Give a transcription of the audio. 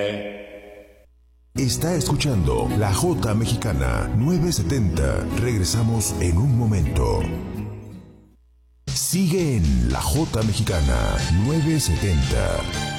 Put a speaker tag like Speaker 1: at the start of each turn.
Speaker 1: Está escuchando La Jota Mexicana 970. Regresamos en un momento. Sigue en La Jota Mexicana 970.